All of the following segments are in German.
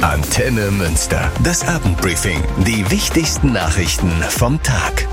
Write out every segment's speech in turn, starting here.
Antenne Münster. Das Abendbriefing. Die wichtigsten Nachrichten vom Tag.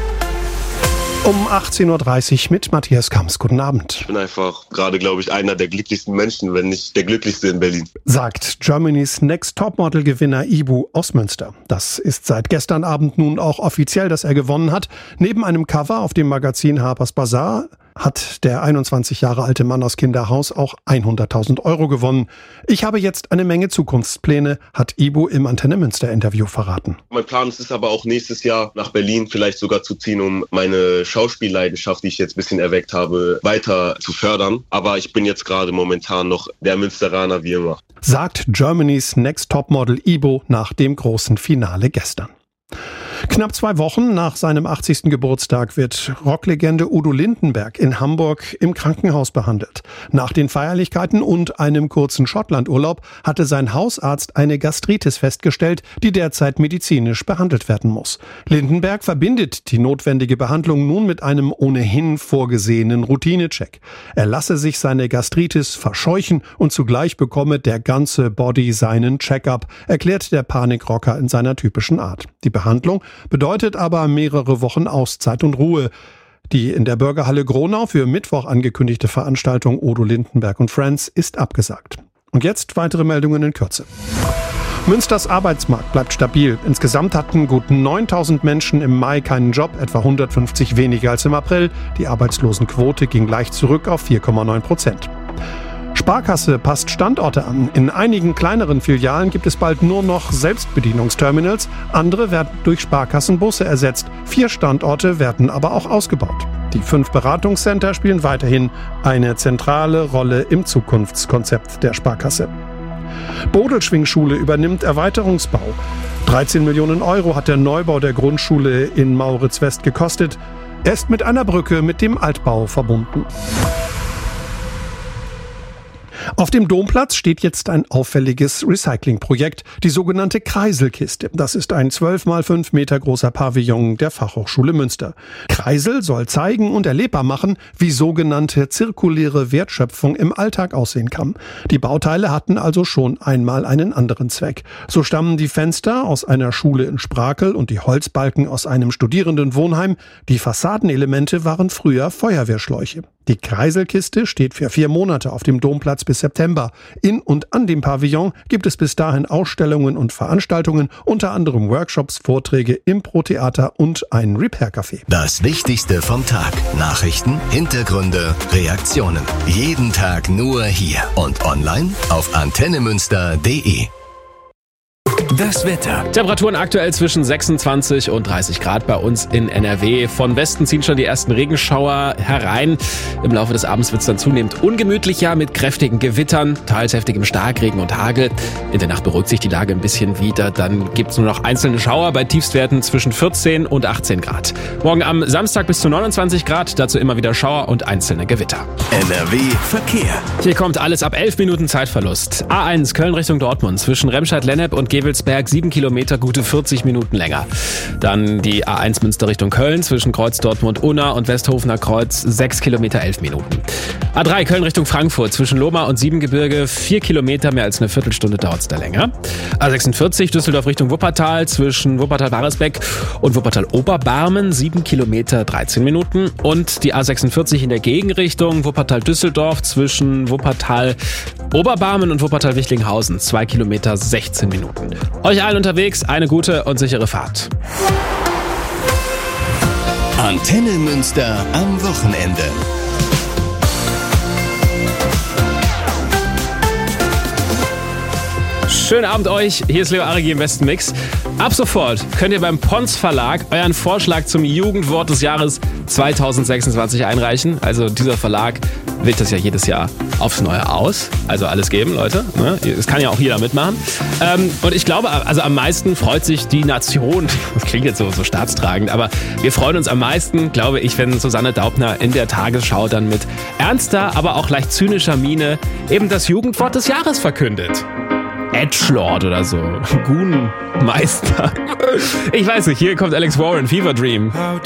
Um 18.30 Uhr mit Matthias Kamps. Guten Abend. Ich bin einfach gerade, glaube ich, einer der glücklichsten Menschen, wenn nicht der glücklichste in Berlin. Sagt Germany's Next Topmodel-Gewinner Ibu aus Münster. Das ist seit gestern Abend nun auch offiziell, dass er gewonnen hat. Neben einem Cover auf dem Magazin Harper's Bazaar hat der 21 Jahre alte Mann aus Kinderhaus auch 100.000 Euro gewonnen. Ich habe jetzt eine Menge Zukunftspläne, hat Ibu im Antenne Münster Interview verraten. Mein Plan ist es aber auch nächstes Jahr nach Berlin vielleicht sogar zu ziehen, um meine Schauspielleidenschaft, die ich jetzt ein bisschen erweckt habe, weiter zu fördern. Aber ich bin jetzt gerade momentan noch der Münsteraner wie immer. Sagt Germany's Next Topmodel Ibu nach dem großen Finale gestern. Knapp 2 Wochen nach seinem 80. Geburtstag wird Rocklegende Udo Lindenberg in Hamburg im Krankenhaus behandelt. Nach den Feierlichkeiten und einem kurzen Schottlandurlaub hatte sein Hausarzt eine Gastritis festgestellt, die derzeit medizinisch behandelt werden muss. Lindenberg verbindet die notwendige Behandlung nun mit einem ohnehin vorgesehenen Routinecheck. Er lasse sich seine Gastritis verscheuchen und zugleich bekomme der ganze Body seinen Check-up, erklärt der Panikrocker in seiner typischen Art. Die Behandlung bedeutet aber mehrere Wochen Auszeit und Ruhe. Die in der Bürgerhalle Gronau für Mittwoch angekündigte Veranstaltung Udo Lindenberg und Friends ist abgesagt. Und jetzt weitere Meldungen in Kürze. Münsters Arbeitsmarkt bleibt stabil. Insgesamt hatten gut 9.000 Menschen im Mai keinen Job, etwa 150 weniger als im April. Die Arbeitslosenquote ging leicht zurück auf 4,9%. Sparkasse passt Standorte an. In einigen kleineren Filialen gibt es bald nur noch Selbstbedienungsterminals. Andere werden durch Sparkassenbusse ersetzt. 4 Standorte werden aber auch ausgebaut. Die 5 Beratungscenter spielen weiterhin eine zentrale Rolle im Zukunftskonzept der Sparkasse. Bodelschwingschule übernimmt Erweiterungsbau. 13 Millionen Euro hat der Neubau der Grundschule in Mauritswest gekostet. Er ist mit einer Brücke mit dem Altbau verbunden. Auf dem Domplatz steht jetzt ein auffälliges Recyclingprojekt, die sogenannte Kreiselkiste. Das ist ein 12 mal 5 Meter großer Pavillon der Fachhochschule Münster. Kreisel soll zeigen und erlebbar machen, wie sogenannte zirkuläre Wertschöpfung im Alltag aussehen kann. Die Bauteile hatten also schon einmal einen anderen Zweck. So stammen die Fenster aus einer Schule in Sprakel und die Holzbalken aus einem Studierendenwohnheim. Die Fassadenelemente waren früher Feuerwehrschläuche. Die Kreiselkiste steht für 4 Monate auf dem Domplatz bis September. In und an dem Pavillon gibt es bis dahin Ausstellungen und Veranstaltungen, unter anderem Workshops, Vorträge, Impro-Theater und ein Repair-Café. Das Wichtigste vom Tag. Nachrichten, Hintergründe, Reaktionen. Jeden Tag nur hier und online auf antennemünster.de. Das Wetter. Temperaturen aktuell zwischen 26 und 30 Grad bei uns in NRW. Von Westen ziehen schon die ersten Regenschauer herein. Im Laufe des Abends wird es dann zunehmend ungemütlicher mit kräftigen Gewittern, teils heftigem Starkregen und Hagel. In der Nacht beruhigt sich die Lage ein bisschen wieder. Dann gibt es nur noch einzelne Schauer bei Tiefstwerten zwischen 14 und 18 Grad. Morgen am Samstag bis zu 29 Grad, dazu immer wieder Schauer und einzelne Gewitter. NRW Verkehr. Hier kommt alles ab 11 Minuten Zeitverlust. A1 Köln Richtung Dortmund zwischen Remscheid-Lennep und Gevelsberg 7 Kilometer, gute 40 Minuten länger. Dann die A1 Münster Richtung Köln zwischen Kreuz Dortmund-Unna und Westhofener Kreuz 6 Kilometer, 11 Minuten. A3 Köln Richtung Frankfurt zwischen Lohmar und Siebengebirge 4 Kilometer, mehr als eine Viertelstunde dauert es da länger. A46 Düsseldorf Richtung Wuppertal zwischen Wuppertal-Baresbeck und Wuppertal-Oberbarmen 7 Kilometer, 13 Minuten. Und die A46 in der Gegenrichtung Wuppertal-Düsseldorf zwischen Wuppertal-Oberbarmen und Wuppertal-Wichlinghausen 2 Kilometer, 16 Minuten. Euch allen unterwegs eine gute und sichere Fahrt. Antenne Münster am Wochenende. Schönen Abend euch, hier ist Leo Arigi im Westen Mix. Ab sofort könnt ihr beim Pons Verlag euren Vorschlag zum Jugendwort des Jahres 2026 einreichen. Also dieser Verlag wählt das ja jedes Jahr aufs Neue aus. Also alles geben, Leute. Es kann ja auch jeder mitmachen. Und ich glaube, also am meisten freut sich die Nation, das klingt jetzt so staatstragend, aber wir freuen uns am meisten, glaube ich, wenn Susanne Daubner in der Tagesschau dann mit ernster, aber auch leicht zynischer Miene eben das Jugendwort des Jahres verkündet. Edgelord oder so. Goon-Meister. Ich weiß nicht, hier kommt Alex Warren, Fever Dream.